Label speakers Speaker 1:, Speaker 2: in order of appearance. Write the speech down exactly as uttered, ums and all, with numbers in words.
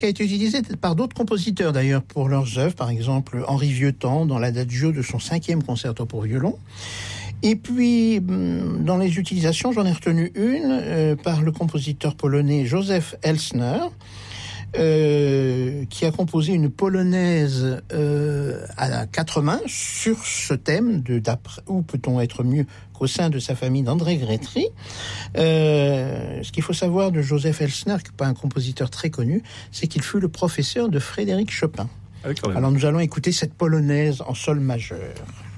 Speaker 1: qui a été utilisée par d'autres compositeurs d'ailleurs pour leurs œuvres, par exemple Henri Vieuxtemps dans l'adagio de son cinquième concerto pour violon. Et puis, dans les utilisations, j'en ai retenu une euh, par le compositeur polonais Józef Elsner, euh, qui a composé une polonaise euh, à quatre mains sur ce thème de d'après, où peut-on être mieux qu'au sein de sa famille d'André Gretry. Euh, ce qu'il faut savoir de Józef Elsner, qui n'est pas un compositeur très connu, c'est qu'il fut le professeur de Frédéric Chopin.
Speaker 2: Ah oui, quand même.
Speaker 1: Alors nous allons écouter cette polonaise en sol majeur.